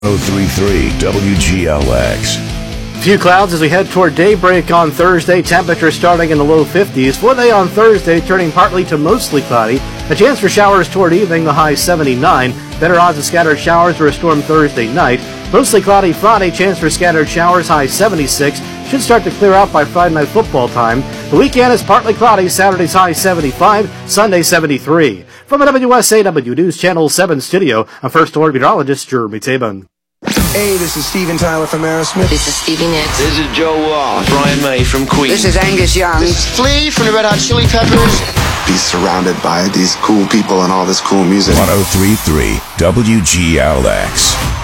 1033 WGLX. Few clouds as we head toward daybreak on Thursday. Temperatures starting in the low 50s. For the day on Thursday, turning partly to mostly cloudy. A chance for showers toward evening, the high 79. Better odds of scattered showers or a storm Thursday night. Mostly cloudy Friday, chance for scattered showers, high 76. Should start to clear out by Friday night football time. The weekend is partly cloudy, Saturday's high 75, Sunday 73. From the WSAW News Channel 7 studio, I'm First Alert Meteorologist Jeremy Tabon. Hey, this is Steven Tyler from Aerosmith. This is Stevie Nicks. This is Joe Wall. Brian May from Queen. This is Angus Young. This is Flea from the Red Hot Chili Peppers. Be surrounded by these cool people and all this cool music. 1033 WGLX.